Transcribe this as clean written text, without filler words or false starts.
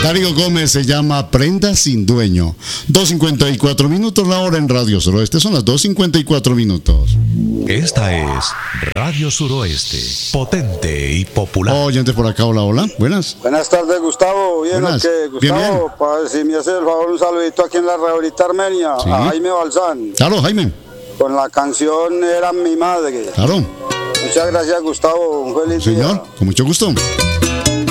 Darío Gómez se llama Prenda sin dueño. 2:54 minutos la hora en Radio Suroeste. Son las 2:54 minutos. Esta es Radio Suroeste, potente y popular. Oyentes por acá, hola, hola. Buenas. Buenas tardes, Gustavo. Bien, Buenas. Gustavo, Bien. Para si me hace el favor, un saludito aquí en la Rehabilita Armenia, Sí. a Jaime Balzán, Claro, Jaime. con la canción Era mi madre. Claro. Muchas gracias, Gustavo. Un feliz día. Señor, con mucho gusto.